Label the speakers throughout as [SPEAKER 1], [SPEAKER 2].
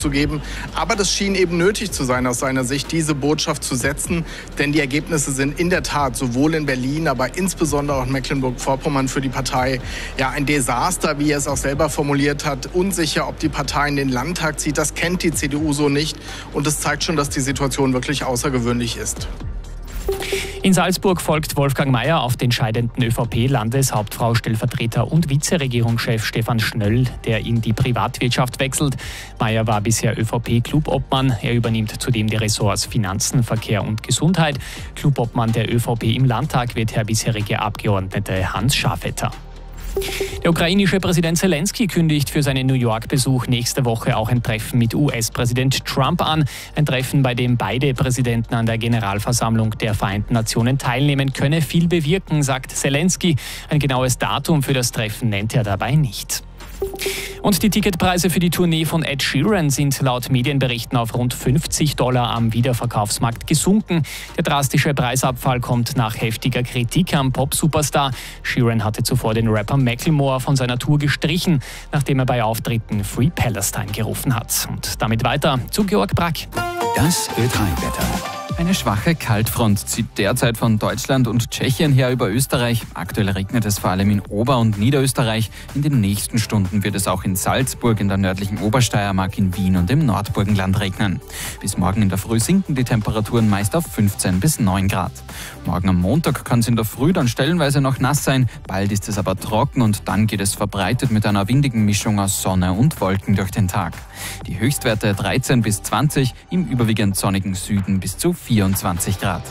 [SPEAKER 1] zu geben. Aber das schien eben nötig zu sein aus seiner Sicht, diese Botschaft zu setzen. Denn die Ergebnisse sind in der Tat sowohl in Berlin, aber insbesondere auch in Mecklenburg-Vorpommern für die Partei ein Desaster, wie er es auch selber formuliert hat. Unsicher, ob die Partei in den Landtag zieht. Das kennt die CDU so nicht. Und das zeigt schon, dass die Situation wirklich außergewöhnlich ist.
[SPEAKER 2] In Salzburg folgt Wolfgang Mayer auf den scheidenden ÖVP-Landeshauptfrau, Stellvertreter und Vizeregierungschef Stefan Schnöll, der in die Privatwirtschaft wechselt. Mayer war bisher ÖVP-Clubobmann. Er übernimmt zudem die Ressorts Finanzen, Verkehr und Gesundheit. Clubobmann der ÖVP im Landtag wird der bisherige Abgeordnete Hans Schafetter. Der ukrainische Präsident Zelensky kündigt für seinen New York-Besuch nächste Woche auch ein Treffen mit US-Präsident Trump an. Ein Treffen, bei dem beide Präsidenten an der Generalversammlung der Vereinten Nationen teilnehmen, könne viel bewirken, sagt Zelensky. Ein genaues Datum für das Treffen nennt er dabei nicht. Und die Ticketpreise für die Tournee von Ed Sheeran sind laut Medienberichten auf rund $50 am Wiederverkaufsmarkt gesunken. Der drastische Preisabfall kommt nach heftiger Kritik am Pop-Superstar. Sheeran hatte zuvor den Rapper Macklemore von seiner Tour gestrichen, nachdem er bei Auftritten Free Palestine gerufen hat. Und damit weiter zu Georg Brack.
[SPEAKER 3] Das Ö3-Wetter. Eine schwache Kaltfront zieht derzeit von Deutschland und Tschechien her über Österreich. Aktuell regnet es vor allem in Ober- und Niederösterreich. In den nächsten Stunden wird es auch in Salzburg, in der nördlichen Obersteiermark, in Wien und im Nordburgenland regnen. Bis morgen in der Früh sinken die Temperaturen meist auf 15 bis 9 Grad. Morgen am Montag kann es in der Früh dann stellenweise noch nass sein. Bald ist es aber trocken und dann geht es verbreitet mit einer windigen Mischung aus Sonne und Wolken durch den Tag. Die Höchstwerte 13 bis 20, im überwiegend sonnigen Süden bis zu 24 Grad.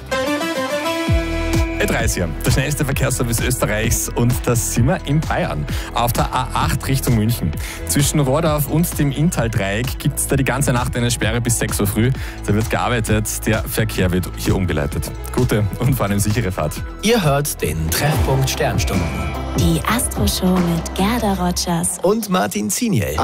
[SPEAKER 4] Ö3, der schnellste Verkehrsservice Österreichs, und das sind wir in Bayern. Auf der A8 Richtung München. Zwischen Rohrdorf und dem Inntal-Dreieck gibt es da die ganze Nacht eine Sperre bis 6 Uhr früh. Da wird gearbeitet, der Verkehr wird hier umgeleitet. Gute und vor allem sichere Fahrt.
[SPEAKER 5] Ihr hört den Treffpunkt Sternstunden.
[SPEAKER 6] Die Astro-Show mit Gerda Rogers
[SPEAKER 5] Und Martin Ziniel.